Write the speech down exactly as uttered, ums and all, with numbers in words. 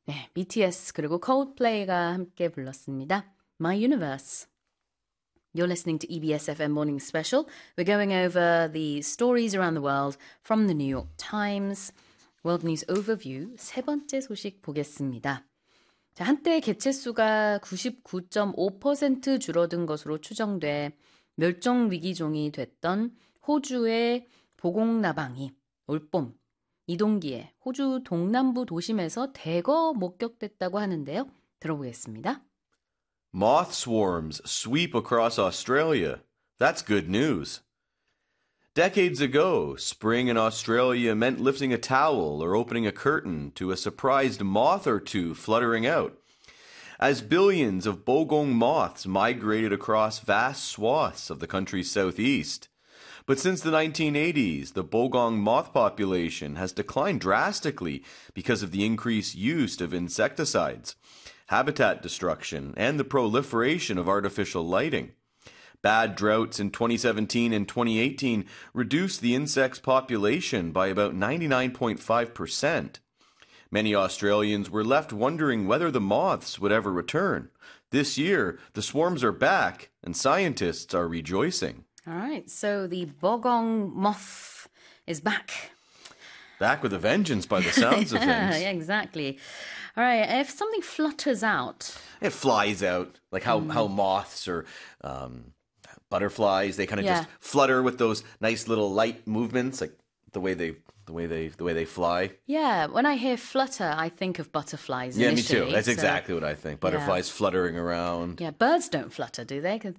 네, 비티에스 그리고 Coldplay가 함께 불렀습니다. My Universe. You're listening to E B S F M Morning Special. We're going over the stories around the world from the New York Times. World News Overview 세 번째 소식 보겠습니다. 자, 한때 개체수가 구십구 점 오 퍼센트 줄어든 것으로 추정돼 멸종 위기종이 됐던 호주의 보공나방이 올봄 이동기에 호주 동남부 도심에서 대거 목격됐다고 하는데요. 들어보겠습니다. Moth swarms sweep across Australia. That's good news. Decades ago, spring in Australia meant lifting a towel or opening a curtain to a surprised moth or two fluttering out. As billions of bogong moths migrated across vast swaths of the country's southeast. But since the nineteen eighties, the bogong moth population has declined drastically because of the increased use of insecticides, habitat destruction, and the proliferation of artificial lighting. Bad droughts in twenty seventeen and twenty eighteen reduced the insect's population by about ninety-nine point five percent. Many Australians were left wondering whether the moths would ever return. This year, the swarms are back, and scientists are rejoicing. All right, so the bogong moth is back. Back with a vengeance by the sounds of things. Yeah, exactly. All right, if something flutters out. It flies out, like how, mm. how moths or um, butterflies, they kind of yeah. just flutter with those nice little light movements, like the way they the way they the way they fly. Yeah, when I hear flutter, I think of butterflies Yeah, initially, me too. That's so, exactly what I think. Butterflies yeah. fluttering around. Yeah, birds don't flutter, do they?